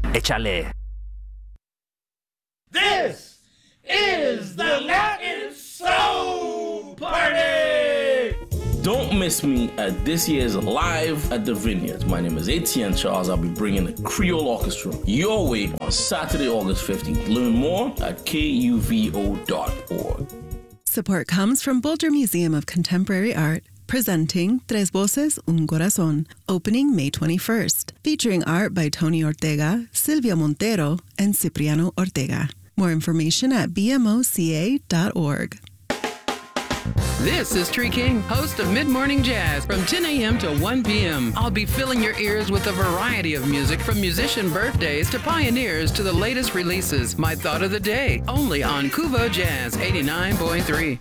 Échale. This is the Latin Soul Party! Don't miss me at this year's Live at the Vineyards. My name is Etienne Charles. I'll be bringing the Creole Orchestra your way on Saturday, August 15th. Learn more at kuvo.org. Support comes from Boulder Museum of Contemporary Art, presenting Tres Voces, Un Corazón, opening May 21st, featuring art by Tony Ortega, Silvia Montero, and Cipriano Ortega. More information at bmoca.org. This is Tree King, host of Mid Morning Jazz from 10 a.m. to 1 p.m. I'll be filling your ears with a variety of music from musician birthdays to pioneers to the latest releases. My thought of the day, only on Kuvo Jazz 89.3.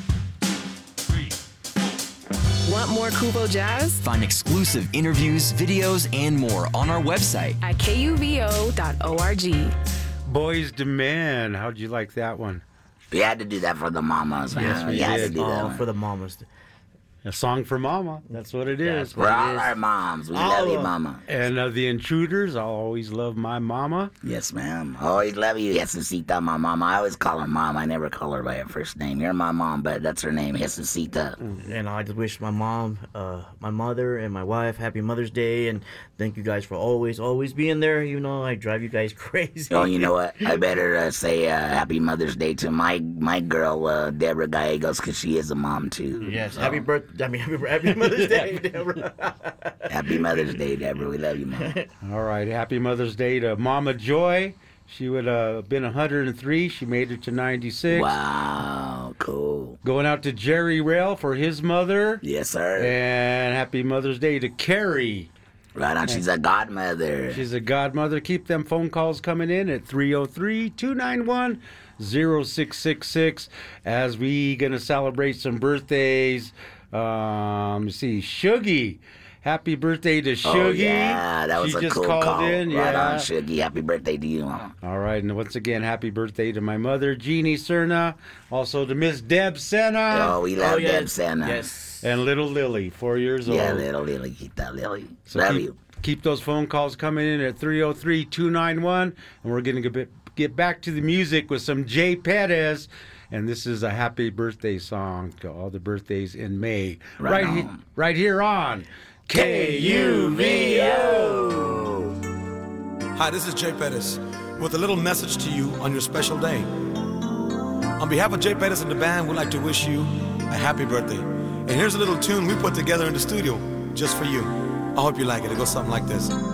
Want more Kuvo Jazz? Find exclusive interviews, videos, and more on our website at kuvo.org. Boys Demand. How'd you like that one? We had to do that for the mamas, man. Yes, we had did. to do that one. For the mamas. A song for Mama. That's what it is. We're all our moms. We love you, Mama. And the Intruders, I'll always love my mama. Yes, ma'am. Always love you, Jesucita, my mama. I always call her Mom. I never call her by her first name. You're my mom, but that's her name, Jesucita. And I just wish my mom, my mother, and my wife happy Mother's Day. And thank you guys for always being there. You know, I drive you guys crazy. Oh, you know what? I better say happy Mother's Day to my girl, Deborah Gallegos, because she is a mom, too. Yes, happy birthday. Happy Mother's Day, Deborah. Happy Mother's Day, Deborah. We love you, Mom. All right. Happy Mother's Day to Mama Joy. She would have been 103. She made it to 96. Wow, cool. Going out to Jerry Rail for his mother. Yes, sir. And happy Mother's Day to Carrie. Right on. She's a godmother. She's a godmother. Keep them phone calls coming in at 303-291-0666 as we going to celebrate some birthdays. Let's see, Shuggy. Happy birthday to Shuggy. Oh, yeah, that was she a just cool called call. in. Right yeah. on, Shuggy. Happy birthday to you, Mama. All right, and once again, happy birthday to my mother, Jeannie Cerna. Also to Miss Deb Senna. Oh, we love Deb Senna. Yes. And little Lily, 4 years old. Yeah, little Lily. Keep that Lily. So love you. Keep those phone calls coming in at 303-291. And we're going to get back to the music with some Jay Perez. And this is a happy birthday song to all the birthdays in May. Right here on KUVO. Hi, this is Jay Pettis with a little message to you on your special day. On behalf of Jay Pettis and the band, we'd like to wish you a happy birthday. And here's a little tune we put together in the studio just for you. I hope you like it. It goes something like this.